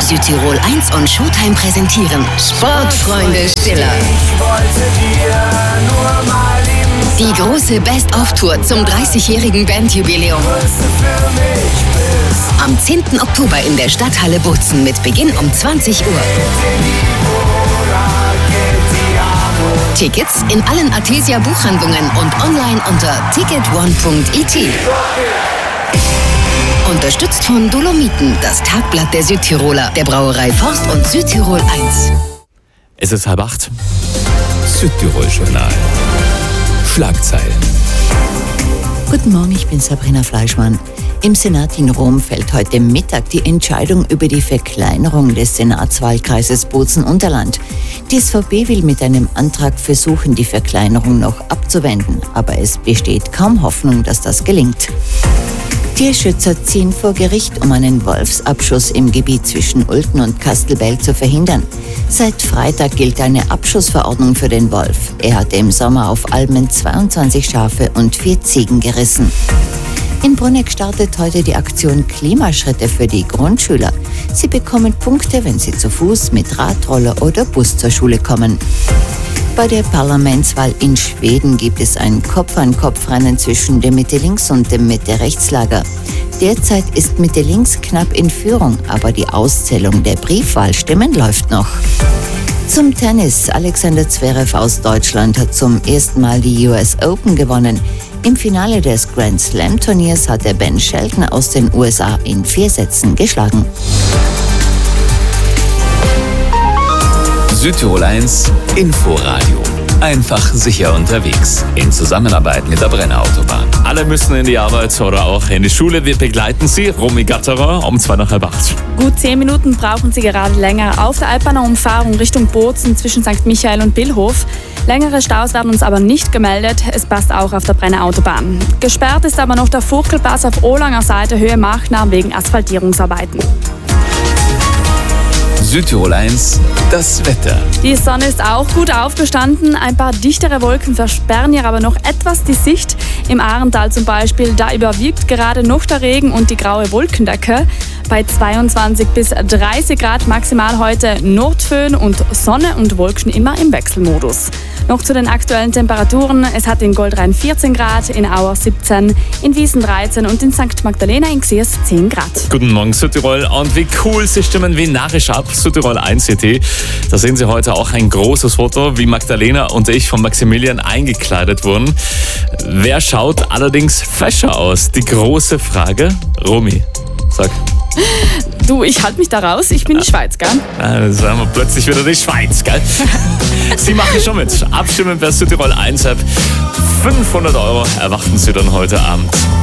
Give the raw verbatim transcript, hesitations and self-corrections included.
Südtirol eins und Showtime präsentieren Sportfreunde Stiller. Die große Best-of-Tour zum dreißigjährigen Bandjubiläum. Am zehnten Oktober in der Stadthalle Bozen mit Beginn um zwanzig Uhr. Tickets in allen Athesia Buchhandlungen und online unter ticket one punkt i t. Unterstützt von Dolomiten, das Tagblatt der Südtiroler, der Brauerei Forst und Südtirol eins. Es ist halb acht. Südtirol-Journal. Schlagzeilen. Guten Morgen, ich bin Sabrina Fleischmann. Im Senat in Rom fällt heute Mittag die Entscheidung über die Verkleinerung des Senatswahlkreises Bozen-Unterland. Die S V P will mit einem Antrag versuchen, die Verkleinerung noch abzuwenden, aber es besteht kaum Hoffnung, dass das gelingt. Tierschützer ziehen vor Gericht, um einen Wolfsabschuss im Gebiet zwischen Ulten und Kastelbell zu verhindern. Seit Freitag gilt eine Abschussverordnung für den Wolf. Er hatte im Sommer auf Almen zweiundzwanzig Schafe und vier Ziegen gerissen. In Bruneck startet heute die Aktion Klimaschritte für die Grundschüler. Sie bekommen Punkte, wenn sie zu Fuß, mit Radroller oder Bus zur Schule kommen. Bei der Parlamentswahl in Schweden gibt es ein Kopf-an-Kopf-Rennen zwischen dem Mitte-Links- und dem Mitte-Rechts-Lager. Derzeit ist Mitte-Links knapp in Führung, aber die Auszählung der Briefwahlstimmen läuft noch. Zum Tennis. Alexander Zverev aus Deutschland hat zum ersten Mal die U S Open gewonnen. Im Finale des Grand Slam Turniers hat er Ben Shelton aus den U S A in vier Sätzen geschlagen. Südtirol eins Inforadio. Einfach sicher unterwegs. In Zusammenarbeit mit der Brenner Autobahn. Alle müssen in die Arbeit oder auch in die Schule. Wir begleiten Sie, Romy Gatterer, um zwei nach halb acht. Gut zehn Minuten brauchen Sie gerade länger auf der Alpener Umfahrung Richtung Bozen zwischen Sankt Michael und Billhof. Längere Staus werden uns aber nicht gemeldet. Es passt auch auf der Brenner Autobahn. Gesperrt ist aber noch der Furkelpass auf Olanger Seite Höhe Machnam wegen Asphaltierungsarbeiten. Südtirol eins, das Wetter. Die Sonne ist auch gut aufgestanden. Ein paar dichtere Wolken versperren hier aber noch etwas die Sicht. Im Ahrental zum Beispiel, da überwiegt gerade noch der Regen und die graue Wolkendecke. Bei zweiundzwanzig bis dreißig Grad maximal heute Nordföhn und Sonne und Wolken immer im Wechselmodus. Noch zu den aktuellen Temperaturen. Es hat in Goldrhein vierzehn Grad, in Auer siebzehn, in Wiesen dreizehn und in Sankt Magdalena in Xiers zehn Grad. Guten Morgen Südtirol, und wie cool Sie stimmen wie narrisch ab. Südtirol eins C T. Da sehen Sie heute auch ein großes Foto, wie Magdalena und ich von Maximilian eingekleidet wurden. Wer schaut allerdings fescher aus? Die große Frage. Romy, sag. Du, ich halte mich da raus. Ich bin die Schweiz, gell? Ah, dann sagen wir plötzlich wieder die Schweiz, gell? Sie machen schon mit. Abstimmen per Südtirol eins App. fünfhundert Euro erwarten Sie dann heute Abend.